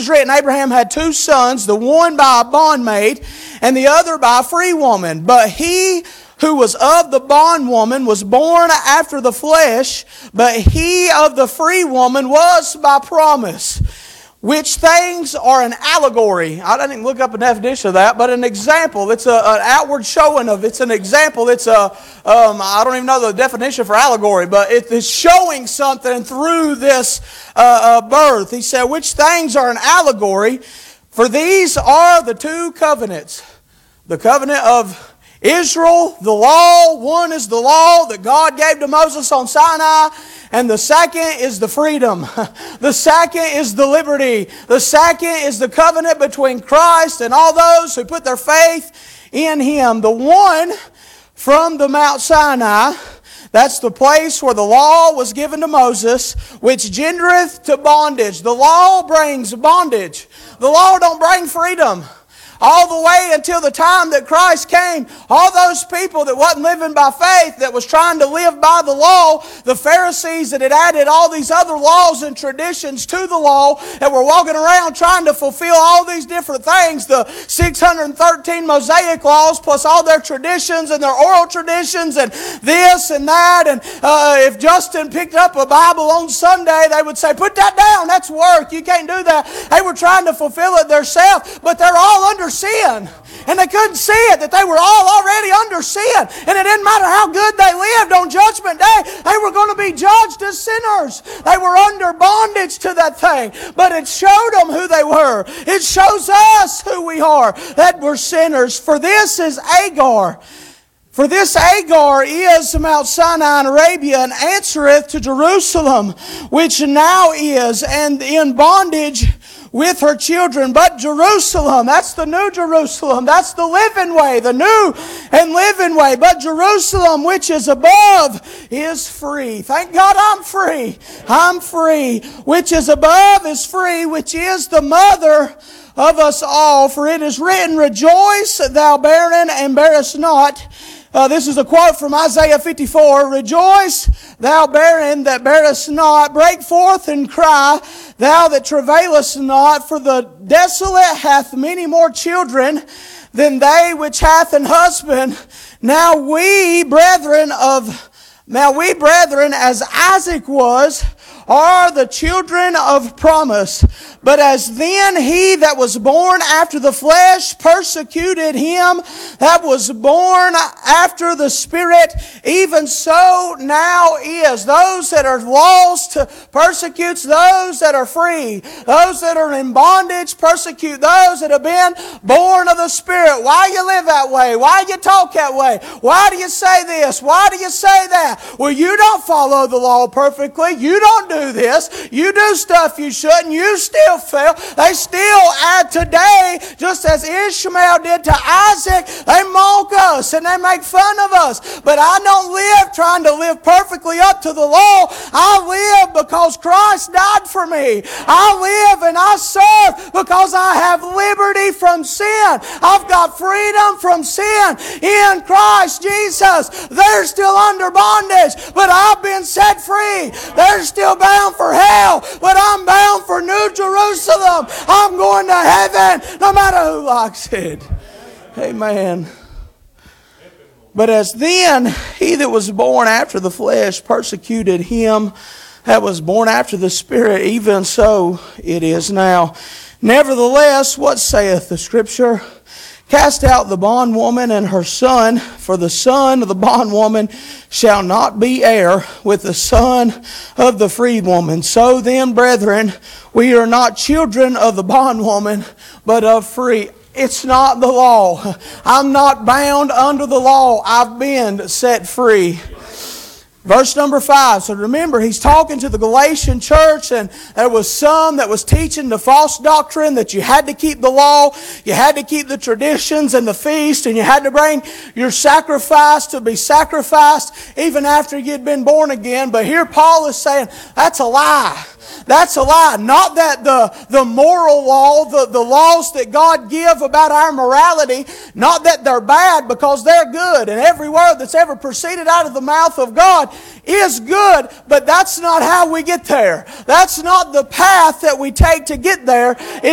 is written, Abraham had two sons, the one by a bondmaid and the other by a free woman. But he who was of the bondwoman was born after the flesh, but he of the free woman was by promise. Which things are an allegory. I didn't look up a definition of that, but an example. It's an outward showing of. It's an example. It's I don't even know the definition for allegory, but it is showing something through this birth. He said, which things are an allegory? For these are the two covenants. The covenant of Israel, the law. One is the law that God gave to Moses on Sinai. And the second is the freedom. The second is the liberty. The second is the covenant between Christ and all those who put their faith in Him. The one from the Mount Sinai, that's the place where the law was given to Moses, which gendereth to bondage. The law brings bondage. The law don't bring freedom. All the way until the time that Christ came, all those people that wasn't living by faith, that was trying to live by the law, the Pharisees that had added all these other laws and traditions to the law, that were walking around trying to fulfill all these different things, the 613 Mosaic laws, plus all their traditions and their oral traditions and this and that. And if Justin picked up a Bible on Sunday, they would say, put that down, that's work, you can't do that. They were trying to fulfill it themselves, but they're all under sin. And they couldn't see it, that they were all already under sin. And it didn't matter how good they lived on Judgment Day, they were going to be judged as sinners. They were under bondage to that thing. But it showed them who they were. It shows us who we are, that we're sinners. For this is Agar. For this Agar is Mount Sinai in Arabia, and answereth to Jerusalem, which now is, and in bondage with her children. But Jerusalem, that's the new Jerusalem, that's the living way, the new and living way. But Jerusalem, which is above, is free. Thank God I'm free. I'm free. Which is above is free, which is the mother of us all. For it is written, rejoice, thou barren, and bearest not. This is a quote from Isaiah 54. Rejoice, thou barren that bearest not. Break forth and cry, thou that travailest not. For the desolate hath many more children than they which hath an husband. Now we, brethren, as Isaac was, are the children of promise. But as then he that was born after the flesh persecuted him that was born after the Spirit, even so now is. Those that are lost persecutes those that are free. Those that are in bondage persecute those that have been born of the Spirit. Why you live that way? Why you talk that way? Why do you say this? Why do you say that? Well, you don't follow the law perfectly. You don't do this. You do stuff you shouldn't. You still fail. They still add today, just as Ishmael did to Isaac, they mock us and they make fun of us. But I don't live trying to live perfectly up to the law. I live because Christ died for me. I live and I serve because I have liberty from sin. I've got freedom from sin in Christ Jesus. They're still under bondage, but I've been set free. They're still bound for hell, but I'm bound for New Jerusalem. I'm going to heaven no matter who likes it. Amen. But as then he that was born after the flesh persecuted him that was born after the Spirit, even so it is now. Nevertheless, what saith the Scripture? Cast out the bondwoman and her son, for the son of the bondwoman shall not be heir with the son of the freedwoman. So then, brethren, we are not children of the bondwoman, but of free. It's not the law. I'm not bound under the law. I've been set free. Verse number 5. So remember, he's talking to the Galatian church, and there was some that was teaching the false doctrine that you had to keep the law, you had to keep the traditions and the feast, and you had to bring your sacrifice to be sacrificed even after you'd been born again. But here Paul is saying, that's a lie. That's a lie. Not that the moral law, the laws that God give about our morality, not that they're bad, because they're good. And every word that's ever proceeded out of the mouth of God is good, but that's not how we get there. That's not the path that we take to get there.